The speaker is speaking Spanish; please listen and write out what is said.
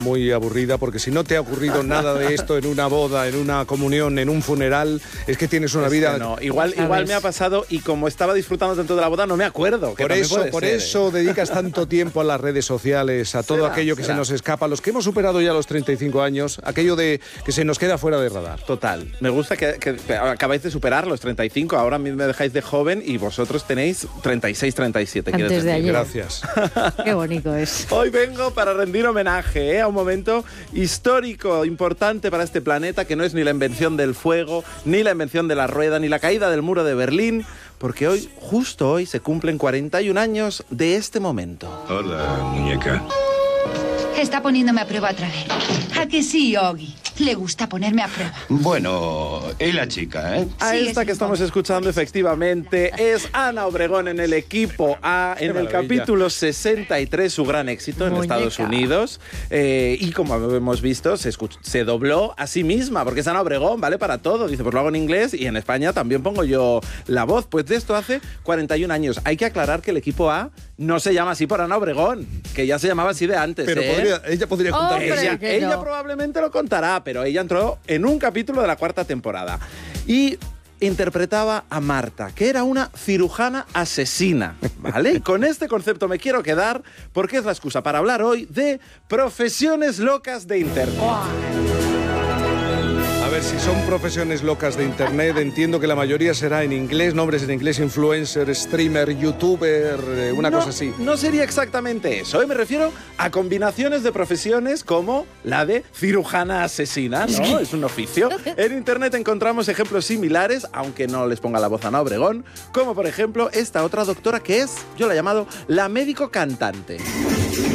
Muy aburrida, porque si no te ha ocurrido nada de esto en una boda, en una comunión, en un funeral, es que tienes una vida... No, igual me ha pasado y como estaba disfrutando tanto de la boda no me acuerdo. Por eso dedicas tanto tiempo a las redes sociales, a todo aquello que se nos escapa, los que hemos superado ya los 35 años, aquello de que se nos queda fuera de radar. Total. Me gusta que acabáis de superar los 35, ahora a mí me dejáis de joven y vosotros tenéis 36, 37. Antes de ayer. Gracias. Qué bonito es. Hoy vengo para rendir homenaje a un momento histórico, importante para este planeta, que no es ni la invención del fuego, ni la invención de la rueda, ni la caída del muro de Berlín, porque hoy, justo hoy, se cumplen 41 años de este momento. Hola, muñeca. Está poniéndome a prueba otra vez. ¿A que sí, Ogi? Le gusta ponerme a prueba. Bueno, y la chica, ¿eh? A Sí, esta es que estamos escuchando, efectivamente, es Ana Obregón en el equipo A, en el capítulo 63, su gran éxito en Muñeca. Estados Unidos. Y como hemos visto, se dobló a sí misma, porque es Ana Obregón, ¿vale? Para todo. Dice, pues lo hago en inglés y en España también pongo yo la voz. Pues de esto hace 41 años. Hay que aclarar que el equipo A no se llama así por Ana Obregón, que ya se llamaba así de antes. Pero ella podría contar. Hombre, que Ella no. probablemente lo contará, pero ella entró en un capítulo de la 4ª temporada y interpretaba a Marta, que era una cirujana asesina, ¿vale? Y con este concepto me quiero quedar porque es la excusa para hablar hoy de profesiones locas de Internet. A ver, si son profesiones locas de Internet, entiendo que la mayoría será en inglés, nombres en inglés, influencer, streamer, youtuber, una cosa así. No sería exactamente eso, ¿eh? Me refiero a combinaciones de profesiones como la de cirujana asesina, ¿no? Es un oficio. En Internet encontramos ejemplos similares, aunque no les ponga la voz a Ana Obregón, como por ejemplo esta otra doctora que es, yo la he llamado la médico cantante.